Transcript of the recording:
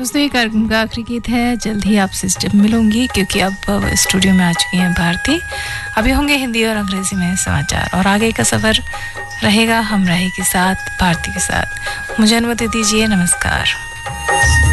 दोस्तों ये कार्यक्रम का आखिरी गीत है। जल्द ही आपसे जब मिलूंगी क्योंकि अब स्टूडियो में आ चुकी हैं भारती। अभी होंगे हिंदी और अंग्रेजी में समाचार और आगे का सफ़र रहेगा हम रहे के साथ, भारती के साथ। मुझे अनुमति दीजिए। नमस्कार।